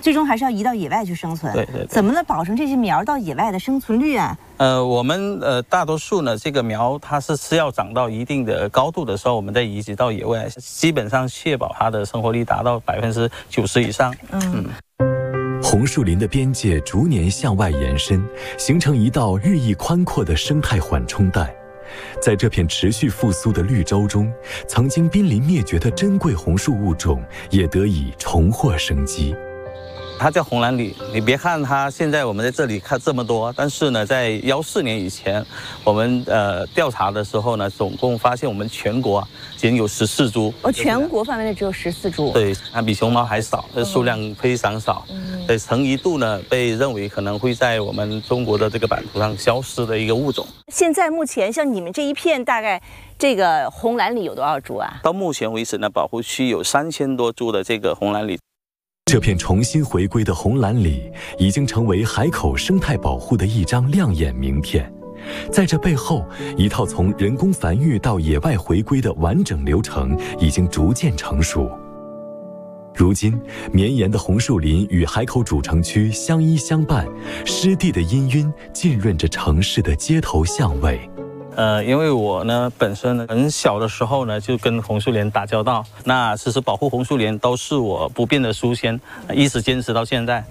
最终还是要移到野外去生存。 对对对。 怎么能保证这些苗到野外的生存率啊？ 我们大多数呢，这个苗它是要长到一定的高度的时候，我们再移植到野外，基本上确保它的生活率达到90%以上。 红树林的边界逐年向外延伸，形成一道日益宽阔的生态缓冲带。在这片持续复苏的绿洲中，曾经濒临灭绝的珍贵红树物种也得以重获生机。 它叫红蓝李，你别看它现在我们在这里看这么多，但是呢，在14年以前，我们调查的时候呢，总共发现我们全国仅有14株。 全国范围内只有14株。 对，它比熊猫还少，数量非常少。对，曾一度呢被认为可能会在我们中国的这个版图上消失的一个物种。 现在目前像你们这一片，大概这个红蓝李有多少株啊？ 到目前为止呢，保护区有3000多株的这个红蓝李。 这片重新回归的红蓝李已经成为海口生态保护的一张亮眼名片。在这背后，一套从人工繁育到野外回归的完整流程已经逐渐成熟。如今，绵延的红树林与海口主城区相依相伴，湿地的氤氲浸润着城市的街头巷尾。 因为我呢本身呢很小的时候呢就跟红树林打交道，那其实保护红树林都是我不变的初心，一直坚持到现在。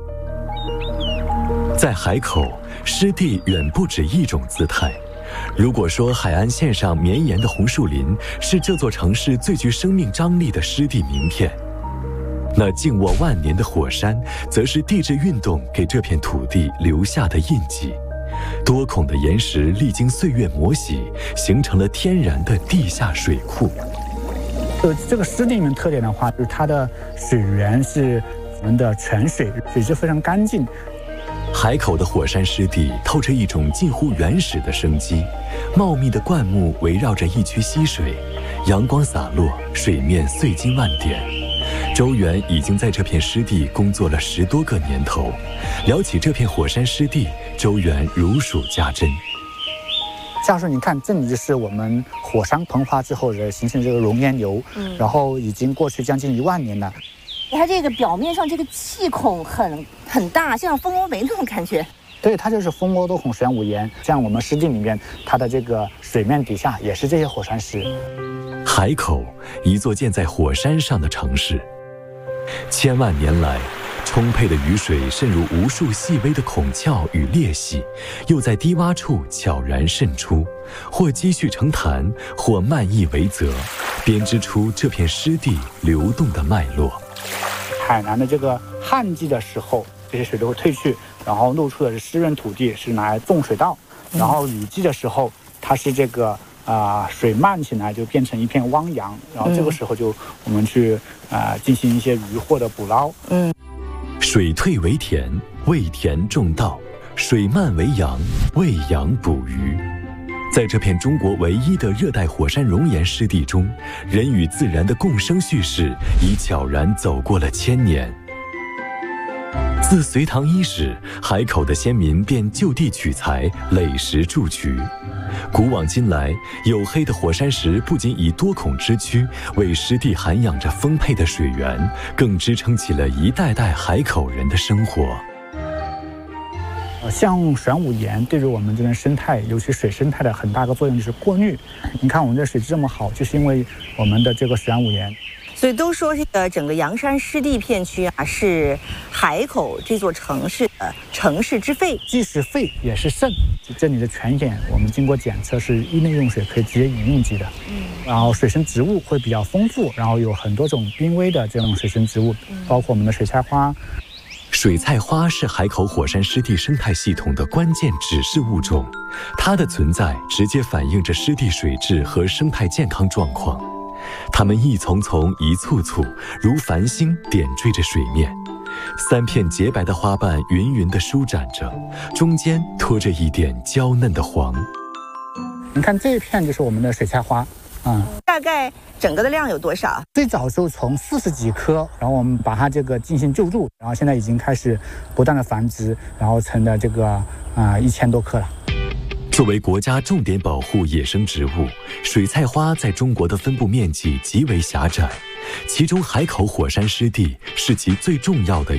在海口，湿地远不止一种姿态。如果说海岸线上绵延的红树林是这座城市最具生命张力的湿地名片，那静卧万年的火山则是地质运动给这片土地留下的印记。多孔的岩石历经岁月磨洗，形成了天然的地下水库。 这个湿地里面特点的话，就是它的水源是我们的泉水，水质非常干净。 海口的火山湿地透着一种近乎原始的生机，茂密的灌木围绕着一区溪水，阳光洒落，水面碎金万点。周元已经在这片湿地工作了10多个年头，聊起这片火山湿地，周元如数家珍。 教授，你看，这里就是我们火山喷发之后的形成这个熔岩流，然后已经过去将近1万年了。 它这个表面上这个气孔很大，像蜂窝煤那种感觉。 对，它就是蜂窝多孔玄武岩。像我们湿地里面，它的这个水面底下也是这些火山石。 海口，一座建在火山上的城市，千万年来，充沛的雨水渗入无数细微的孔窍与裂隙，又在低洼处悄然渗出，或积蓄成潭，或漫溢为泽，编织出这片湿地流动的脉络。 海南的这个旱季的时候，这些水都会退去，然后露出的是湿润土地，是拿来种水稻。然后雨季的时候，它是这个水漫起来就变成一片汪洋，然后这个时候就我们去进行一些渔获的捕捞。 水退为田，为田种稻；水漫为洋，为洋捕鱼。在这片中国唯一的热带火山熔岩湿地中，人与自然的共生叙事已悄然走过了1000年。自隋唐伊始，海口的先民便就地取材，垒石筑渠。古往今来，黝黑的火山石不仅以多孔之躯为湿地涵养着丰沛的水源，更支撑起了一代代海口人的生活。 像玄武岩对于我们这边生态，尤其水生态的很大个作用就是过滤。你看我们这水质这么好，就是因为我们的这个玄武岩。 所以都说这个整个阳山湿地片区是海口这座城市的城市之肺， 既是肺也是肾。这里的泉眼我们经过检测是域内用水可以直接饮用级的。然后水生植物会比较丰富，然后有很多种濒危的这种水生植物，包括我们的水菜花。 水菜花是海口火山湿地生态系统的关键指示物种，它的存在直接反映着湿地水质和生态健康状况。它们一丛丛一簇簇，如繁星点缀着水面，3片洁白的花瓣匀匀地舒展着，中间托着一点娇嫩的黄。 你看这一片就是我们的水菜花。 大概整个的量有多少？ 最早就从40几棵，然后我们把它这个进行救助，然后现在已经开始不断的繁殖，然后成了这个1000多棵了。 作为国家重点保护野生植物，水菜花在中国的分布面积极为狭窄，其中海口火山湿地是其最重要的